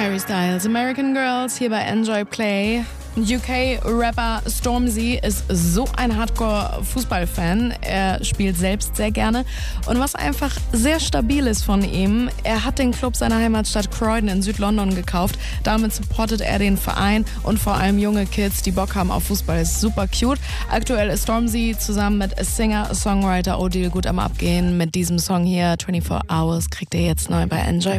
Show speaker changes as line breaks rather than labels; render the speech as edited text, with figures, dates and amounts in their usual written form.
Harry Styles, American Girls, hier bei Enjoy Play. UK-Rapper Stormzy ist so ein Hardcore-Fußballfan. Er spielt selbst sehr gerne. Und was einfach sehr stabil ist von ihm, er hat den Club seiner Heimatstadt Croydon in Südlondon gekauft. Damit supportet er den Verein und vor allem junge Kids, die Bock haben auf Fußball. Ist super cute. Aktuell ist Stormzy zusammen mit Singer-Songwriter Odile gut am Abgehen. Mit diesem Song hier, 24 Hours, kriegt ihr jetzt neu bei Enjoy.